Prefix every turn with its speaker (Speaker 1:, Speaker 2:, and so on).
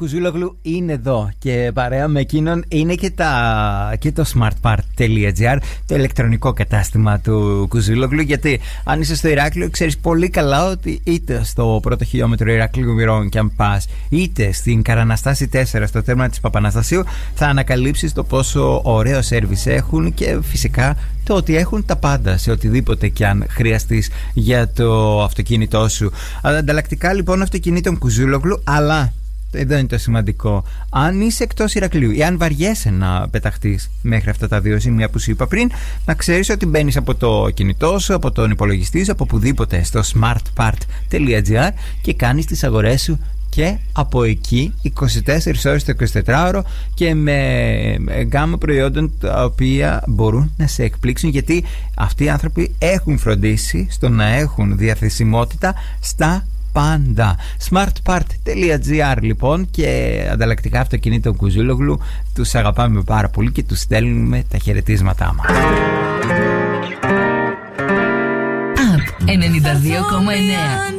Speaker 1: Κουζούλογλου είναι εδώ και παρέα με εκείνον είναι και το smartpart.gr, το ηλεκτρονικό κατάστημα του Κουζούλογλου. Γιατί αν είσαι στο Ηράκλειο, ξέρεις πολύ καλά ότι είτε στο πρώτο χιλιόμετρο Ηρακλείου Μυρών και αν πας, είτε στην Καραναστάση 4 στο τέρμα της Παπαναστασίου, θα ανακαλύψεις το πόσο ωραίο σέρβις έχουν και φυσικά το ότι έχουν τα πάντα σε οτιδήποτε και αν χρειαστείς για το αυτοκίνητό σου. Ανταλλακτικά λοιπόν αυτοκινήτων Κουζούλογλου, αλλά εδώ είναι το σημαντικό. Αν είσαι εκτός Ηρακλείου ή αν βαριέσαι να πεταχτείς μέχρι αυτά τα δύο σημεία που σου είπα πριν, να ξέρεις ότι μπαίνεις από το κινητό σου, από τον υπολογιστή σου, από οπουδήποτε στο smartpart.gr και κάνεις τις αγορές σου και από εκεί 24 ώρες το 24ωρο και με γκάμα προϊόντων τα οποία μπορούν να σε εκπλήξουν, γιατί αυτοί οι άνθρωποι έχουν φροντίσει στο να έχουν διαθεσιμότητα στα πάντα. smartpart.gr λοιπόν, και ανταλλακτικά αυτοκινήτων Κουζούλογλου. Τους αγαπάμε πάρα πολύ και τους στέλνουμε τα χαιρετίσματά μας.
Speaker 2: Up 92,9